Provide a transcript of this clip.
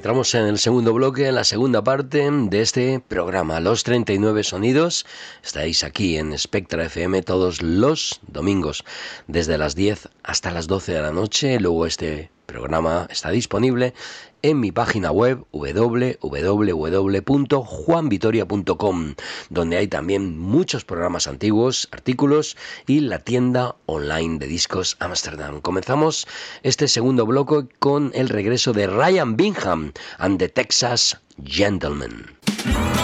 entramos en el segundo bloque, en la segunda parte de este programa, Los 39 Sonidos. Estáis aquí en Spectra FM todos los domingos, desde las 10 hasta las 12 de la noche. Luego este programa está disponible en mi página web www.juanvitoria.com, donde hay también muchos programas antiguos, artículos y la tienda online de discos Amsterdam. Comenzamos este segundo bloque con el regreso de Ryan Bingham and the Texas Gentlemen.